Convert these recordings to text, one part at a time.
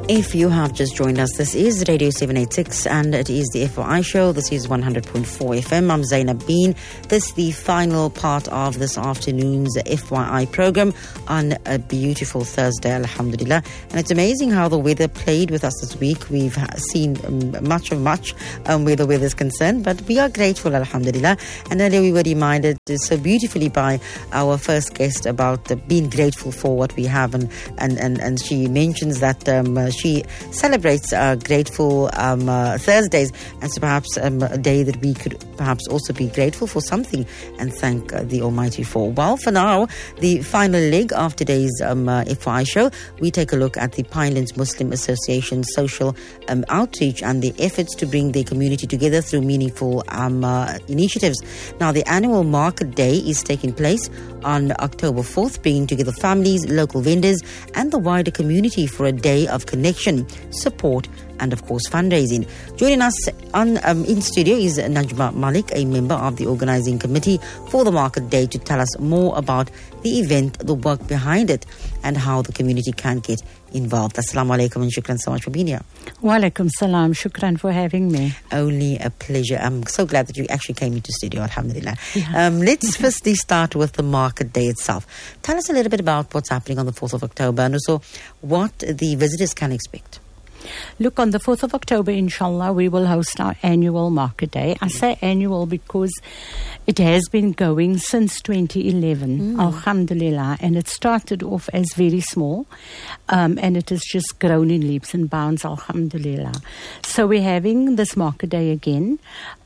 If you have just joined us, this is Radio 786 and it is the FYI show. This is 100.4 FM. I'm Zainab Bean. This is the final part of this afternoon's FYI program on a beautiful Thursday, alhamdulillah. And it's amazing how the weather played with us this week. We've seen much where the weather is concerned, but we are grateful, alhamdulillah. And earlier we were reminded so beautifully by our first guest about being grateful for what we have. And she mentions that she celebrates Grateful Thursdays, and so perhaps a day that we could perhaps also be grateful for something and thank the Almighty for. Well, for now, the final leg of today's FYI show, we take a look at the Pinelands Muslim Association social outreach and the efforts to bring their community together through meaningful initiatives. Now, the annual market day is taking place on October 4th, bringing together families, local vendors, and the wider community for a day of connection, support, and of course fundraising. Joining us in studio is Najma Malik, a member of the organising committee for the market day, to tell us more about the event, the work behind it, and how the community can get involved. Assalamu alaikum and shukran so much for being here. Wa alaikum salam. Shukran for having me. Only a pleasure. I'm so glad that you actually came into studio, alhamdulillah. Yeah. Let's firstly start with the market day itself. Tell us a little bit about what's happening on the 4th of October and also what the visitors can expect. Look, on the 4th of October, inshallah, we will host our annual market day. I say annual because it has been going since 2011, alhamdulillah, and it started off as very small, and it has just grown in leaps and bounds, alhamdulillah. So we're having this market day again.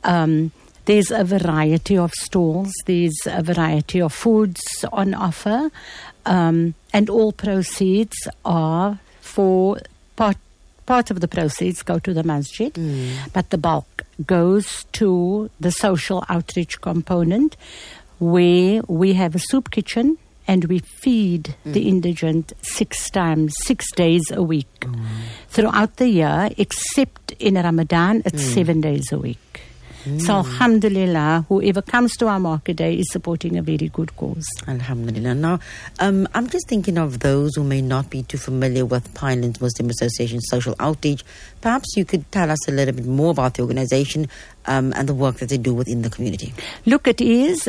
There's a variety of stalls, there's a variety of foods on offer, and all proceeds are for part of the proceeds go to the masjid, but the bulk goes to the social outreach component, where we have a soup kitchen and we feed the indigent 6 days a week throughout the year, except in Ramadan, it's 7 days a week. So alhamdulillah, whoever comes to our market day is supporting a very good cause. Alhamdulillah. Now, I'm just thinking of those who may not be too familiar with Pinelands Muslim Association social outreach. Perhaps you could tell us a little bit more about the organisation and the work that they do within the community. Look, it is...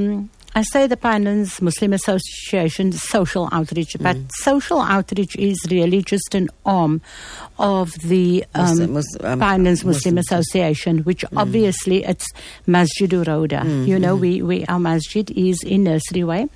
I say the Pinelands Muslim Association social outreach, but social outreach is really just an arm of the Pinelands Muslim Association, which obviously it's Masjidur Roda. You know, our masjid is in Nursery Way,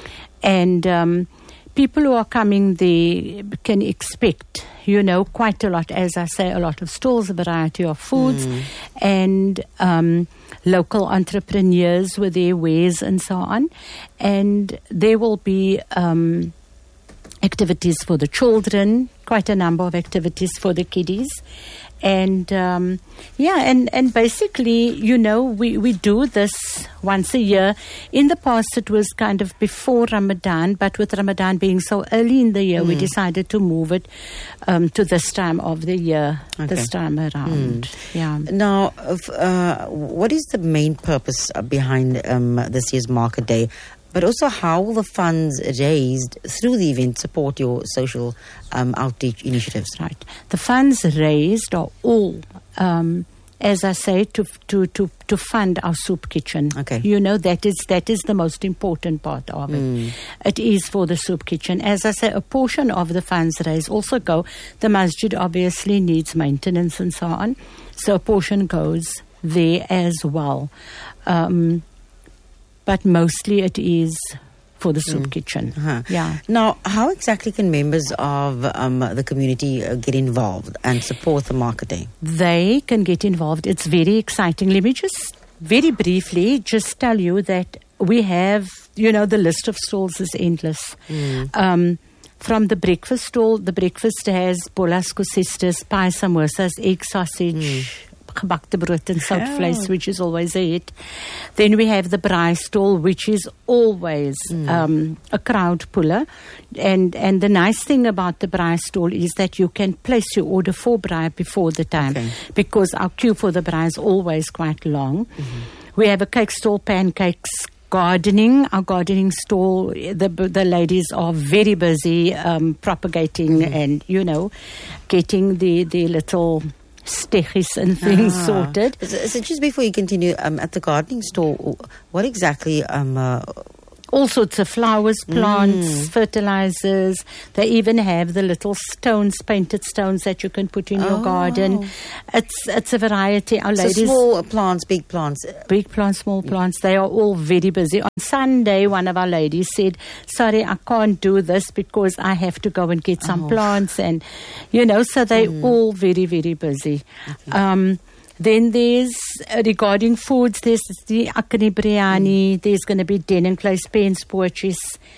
and people who are coming there can expect, you know, quite a lot, as I say, a lot of stalls, a variety of foods, and local entrepreneurs with their wares and so on. And there will be activities for the children, quite a number of activities for the kiddies. And and basically, you know, we do this once a year. In the past, it was kind of before Ramadan, but with Ramadan being so early in the year, we decided to move it to this time of the year, this time around. Yeah. Now, what is the main purpose behind this year's market day? But also, how will the funds raised through the event support your social outreach initiatives? Right. The funds raised are all, as I say, to fund our soup kitchen. Okay. You know, that is the most important part of it. It is for the soup kitchen. As I say, a portion of the funds raised also go. The masjid obviously needs maintenance and so on, so a portion goes there as well. But mostly it is for the soup kitchen. Yeah. Now, how exactly can members of the community get involved and support the market day? They can get involved. It's very exciting. Let me just very briefly just tell you that we have, you know, the list of stalls is endless. From the breakfast stall, the breakfast has bolas, kusistas, pie, samosas, egg sausage, gebakte brood and soutvleis, which is always a hit. Then we have the braai stall, which is always a crowd puller. And the nice thing about the braai stall is that you can place your order for braai before the time, because our queue for the braai is always quite long. We have a cake stall, pancakes, gardening. Our gardening stall, the ladies are very busy propagating and, getting the little stechis and things sorted. So just before you continue, at the gardening store, what exactly... all sorts of flowers, plants, fertilizers. They even have the little stones, painted stones that you can put in your garden. It's a variety. Our ladies, small plants, big plants. Big plants, small plants. They are all very busy. On Sunday, one of our ladies said, sorry, I can't do this because I have to go and get some plants. And, so they're all very, very busy. Okay. Then there's, regarding foods, there's the akne biryani, there's going to be denim close pens, poetries.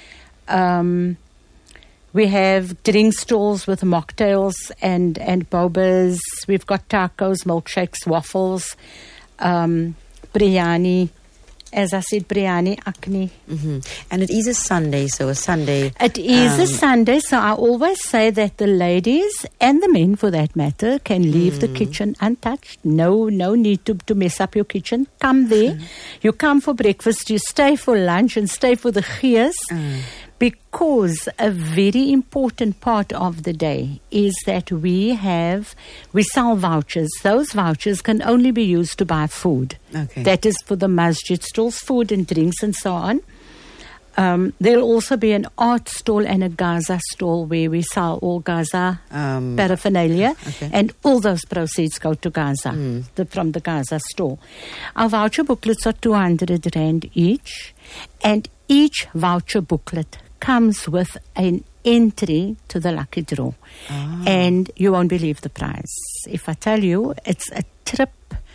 We have drink stalls with mocktails and bobas. We've got tacos, milkshakes, waffles, biryani. As I said, biryani, akne. And it is a Sunday, so a Sunday. It is a Sunday, so I always say that the ladies and the men, for that matter, can leave the kitchen untouched. No need to mess up your kitchen. Come there. You come for breakfast, you stay for lunch and stay for the gees. Because a very important part of the day is that we sell vouchers. Those vouchers can only be used to buy food. Okay. That is for the masjid stalls, food and drinks and so on. There'll also be an art stall and a Gaza stall where we sell all Gaza paraphernalia. Okay. And all those proceeds go to Gaza, from the Gaza store. Our voucher booklets are 200 Rand each. And each voucher booklet comes with an entry to the lucky draw. And you won't believe the prize. If I tell you, it's a trip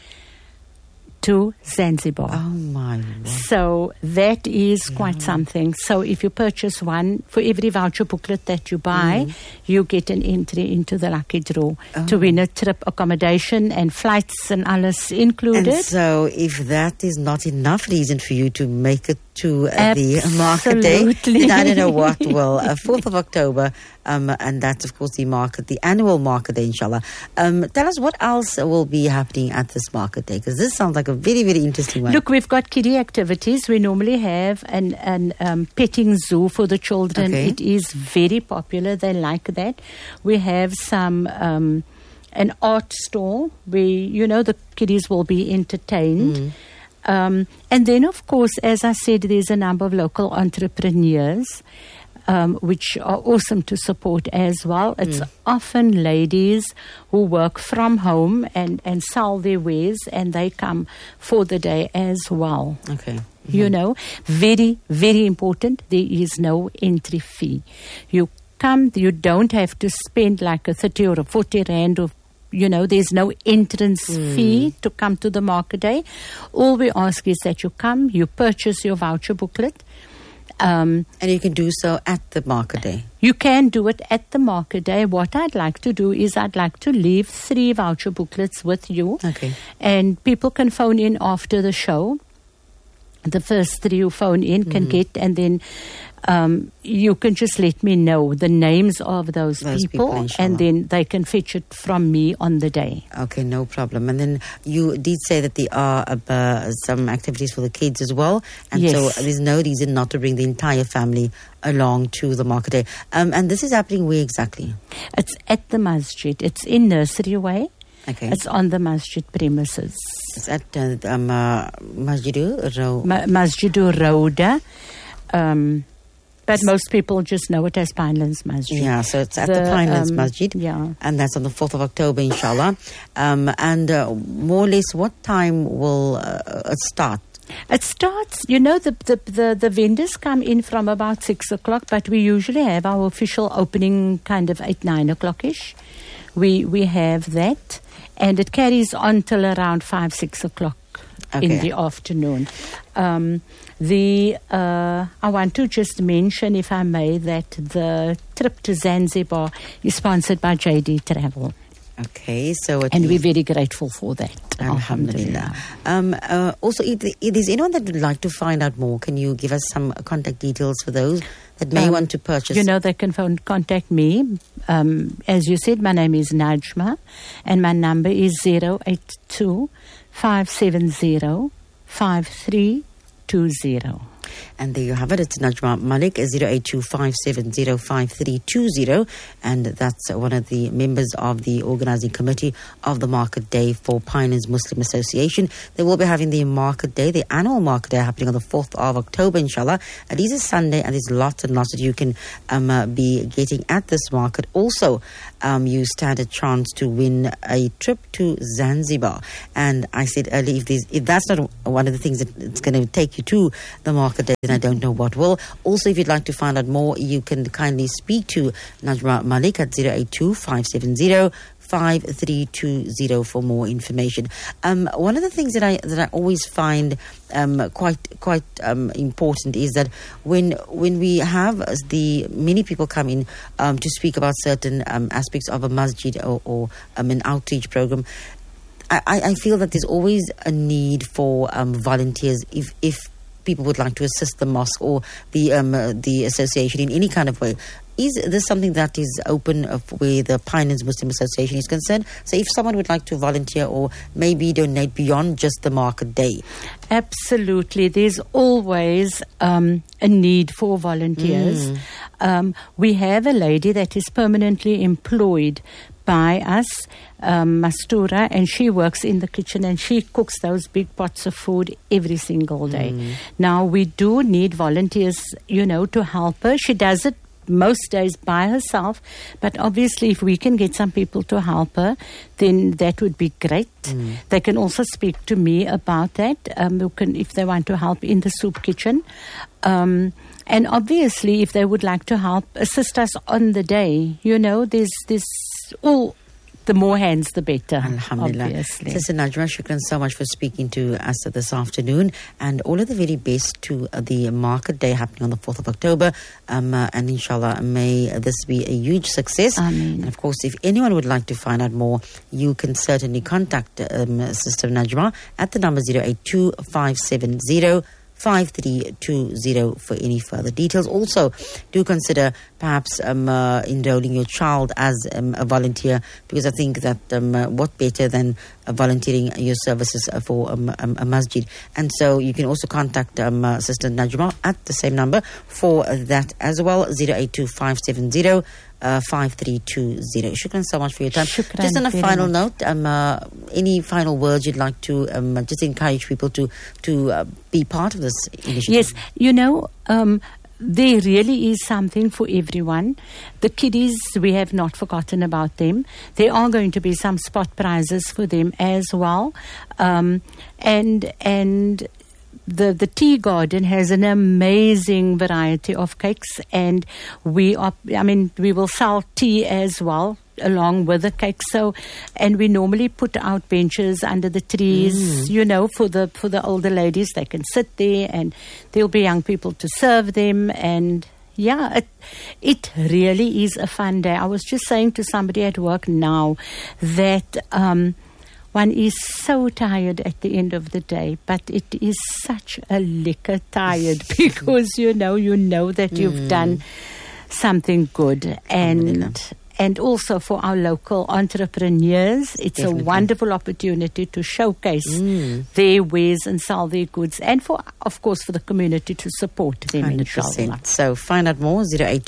to Zanzibar. Oh my Lord. So that is quite something. So if you purchase one, for every voucher booklet that you buy, you get an entry into the lucky draw to win a trip, accommodation and flights and alles included. And so if that is not enough reason for you to make it to the market day, then I don't know what will. 4th of October, and that's of course the annual market day, inshallah. Tell us what else will be happening at this market day, because this sounds like a very, very interesting one. Look, we've got kiddie activities. We normally have an petting zoo for the children. Okay. It is very popular. They like that. We have some an art store where the kiddies will be entertained. And then, of course, as I said, there's a number of local entrepreneurs which are awesome to support as well. It's often ladies who work from home and sell their wares, and they come for the day as well. Okay. Very, very important. There is no entry fee. You come, you don't have to spend like a 30 or a 40 Rand or there's no entrance fee to come to the market day. All we ask is that you come, you purchase your voucher booklet. And you can do so at the market day. You can do it at the market day. What I'd like to do is I'd like to leave 3 voucher booklets with you. Okay. And people can phone in after the show. The first 3 who phone in can get, and then you can just let me know the names of those people and then they can fetch it from me on the day. Okay, no problem. And then you did say that there are some activities for the kids as well. And so there's no reason not to bring the entire family along to the market day. And this is happening where exactly? It's at the masjid. It's in Nursery Way. Okay. It's on the masjid premises. It's at Masjidur Rauda. But most people just know it as Pinelands Masjid. Yeah, so it's at the Pinelands Masjid. Yeah. And that's on the 4th of October, inshallah. And more or less, what time will it start? It starts, the vendors come in from about 6 o'clock, but we usually have our official opening kind of 8, 9 o'clock-ish. We have that, and it carries on till around 5, 6 o'clock in the afternoon. I want to just mention, if I may, that the trip to Zanzibar is sponsored by JD Travel. Okay, so and we're very grateful for that. Alhamdulillah. Also, if there's anyone that would like to find out more, can you give us some contact details for those that may want to purchase? They can contact me. As you said, my name is Najma, and my number is 082 570 5320. And there you have it. It's Najma Malik, 08257053320, and that's one of the members of the organising committee of the Market Day for Pioneers Muslim Association. They will be having the Market Day, the annual Market Day, happening on the 4th of October, inshallah. It is a Sunday, and there's lots and lots that you can be getting at this market. Also, you stand a chance to win a trip to Zanzibar. And I said earlier, if that's not one of the things that it's going to take you to the Market Day, then I don't know what will. Also, if you'd like to find out more, you can kindly speak to Najma Malik at 082-570-5320 for more information. One of the things that I always find quite important is that when we have many people come in to speak about certain aspects of a masjid or an outreach program, I feel that there's always a need for volunteers if people would like to assist the mosque or the association in any kind of way. Is this something that is open where the Pioneers Muslim Association is concerned? So if someone would like to volunteer or maybe donate beyond just the Market Day? Absolutely. There's always a need for volunteers. We have a lady that is permanently employed by us, Mastura, and she works in the kitchen and she cooks those big pots of food every single day. Now, we do need volunteers, to help her. She does it most days by herself, but obviously if we can get some people to help her, then that would be great. They can also speak to me about that, if they want to help in the soup kitchen. And obviously if they would like to help assist us on the day, there's all. The more hands, the better. Alhamdulillah. Obviously. Sister Najma, shukran so much for speaking to us this afternoon, and all of the very best to the Market Day happening on the 4th of October. And inshallah, may this be a huge success. Ameen. And of course, if anyone would like to find out more, you can certainly contact Sister Najma at the number 082-570-5320 for any further details. Also, do consider perhaps enrolling your child as a volunteer, because I think that what better than volunteering your services for a masjid. And so you can also contact Sister Najma at the same number for that as well, 082-570-5320. 5320. Shukran so much for your time. Shukran. Just on a final note, any final words you'd like to just encourage people to be part of this initiative? Yes, there really is something for everyone. The kiddies, we have not forgotten about them. There are going to be some spot prizes for them as well. And the tea garden has an amazing variety of cakes, and we will sell tea as well along with the cake. So, and we normally put out benches under the trees, for the older ladies. They can sit there, and there'll be young people to serve them. And yeah, it really is a fun day. I was just saying to somebody at work now that one is so tired at the end of the day, but it is such a liquor tired because you know that you've done something good. And also for our local entrepreneurs, it's Definitely. A wonderful opportunity to showcase their wares and sell their goods, and of course for the community to support them, 100%. Inshallah. So find out more,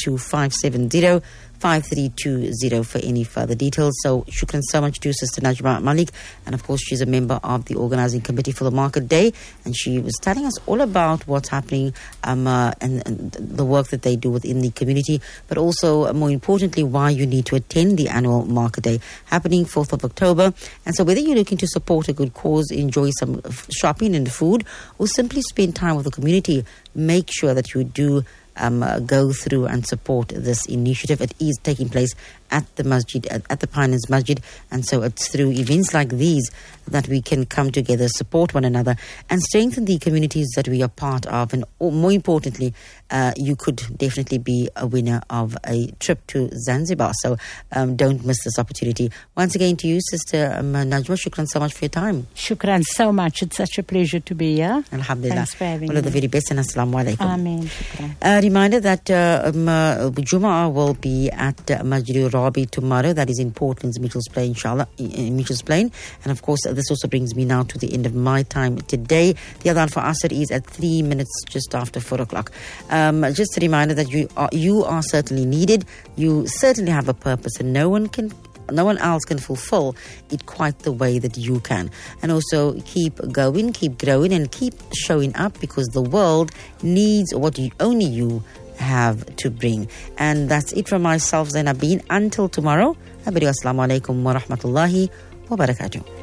082-570-5320 for any further details. So shukran so much to Sister Najma Malik, and of course she's a member of the organising committee for the Market Day, and she was telling us all about what's happening and the work that they do within the community, but also more importantly why you need to attend the annual Market Day happening 4th of October. And so whether you're looking to support a good cause, enjoy some shopping and food, or simply spend time with the community, make sure that you do go through and support this initiative. It is taking place at the masjid, at the Pioneers Masjid, and so it's through events like these that we can come together, support one another, and strengthen the communities that we are part of. And more importantly, you could definitely be a winner of a trip to Zanzibar. So don't miss this opportunity. Once again to you, Sister Najma, shukran so much for your time. Shukran so much. It's such a pleasure to be here. Alhamdulillah. Thanks for having All of the me. very best, and assalamu alaikum. Ameen. Shukran. reminder that Jumu'ah will be at Masjid Rabi tomorrow. That is in Portland's Mitchell's Plain, inshallah, in Mitchell's Plain. And of course, this also brings me now to the end of my time today. The adhan for Asr is at 3 minutes just after 4 o'clock. Just a reminder that you are certainly needed. You certainly have a purpose, and no one else can fulfill it quite the way that you can. And also keep going, keep growing, and keep showing up, because the world needs what only you have to bring. And that's it from myself, Zainab Been. Until tomorrow, assalamu alaikum wa rahmatullahi wa barakatuh.